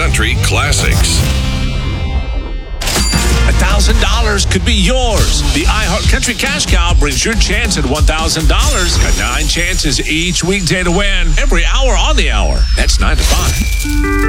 country classics. $1,000 could be yours. The iHeart Country Cash Cow brings your chance at $1,000. Got 9 chances each weekday to win. Every hour on the hour. That's 9 to 5.